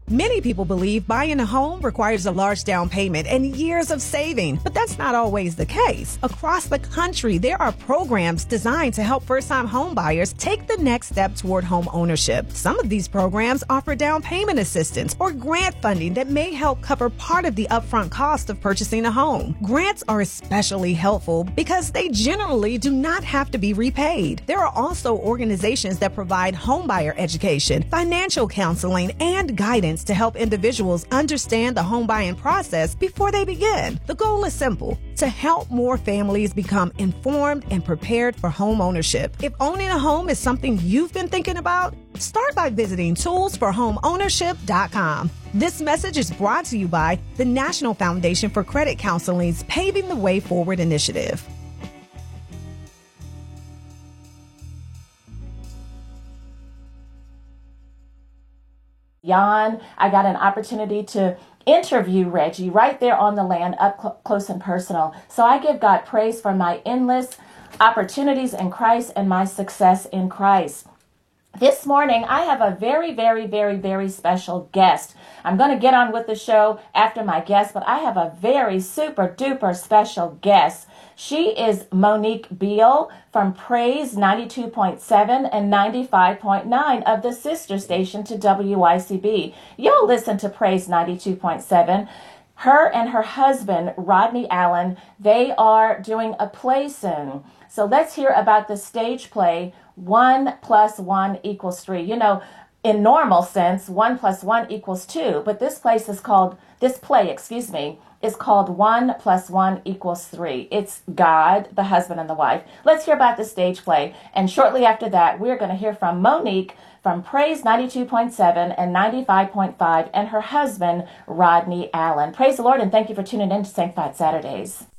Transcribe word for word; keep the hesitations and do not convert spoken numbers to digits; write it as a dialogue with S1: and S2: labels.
S1: Many people believe buying a home requires a large down payment and years of saving, but that's not always the case. Across the country, there are programs designed to help first-time home buyers take the next step toward home ownership. Some of these programs offer down payment assistance or grant funding that may help cover part of the upfront cost of purchasing a home. Grants are especially helpful because they generally do not have to be repaid. There are also organizations that provide homebuyer education, financial counseling, and guidance to help individuals understand the home buying process before they begin. The goal is simple: to help more families become informed and prepared for home ownership. If owning a home is something you've been thinking about, start by visiting tools for home ownership dot com. This message is brought to you by the National Foundation for Credit Counseling's Paving the Way Forward initiative.
S2: Jan, I got an opportunity to interview Reggie right there on the land, up cl- close and personal. So I give God praise for my endless opportunities in Christ and my success in Christ. This morning, I have a very, very, very, very special guest. I'm going to get on with the show after my guest, but I have a very super duper special guest. She is Monique Beal from Praise ninety-two point seven and ninety-five point nine of the sister station to W Y C B. You'll listen to Praise ninety-two point seven. Her and her husband, Rodney Allen, they are doing a play soon. So let's hear about the stage play, One plus one equals three. You know, in normal sense, one plus one equals two, but this place is called, this play, excuse me, is called One plus one equals three. It's God, the husband and the wife. Let's hear about the stage play. And shortly after that, we're going to hear from Monique from Praise ninety-two point seven and ninety-five point five and her husband, Rodney Allen. Praise the Lord, and thank you for tuning in to Sanctified Saturdays.